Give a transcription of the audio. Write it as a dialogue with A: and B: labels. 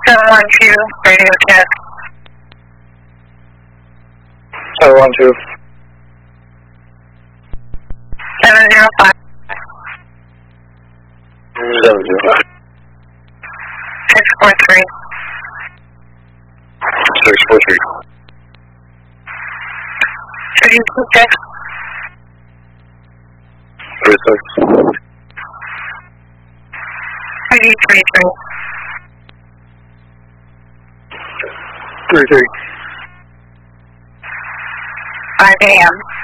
A: 712, radio check.
B: 712.
A: 705.
B: 705.
A: 643.
B: 643.
A: 326.
B: 36.
A: 333.
B: 33.
A: 5 a.m.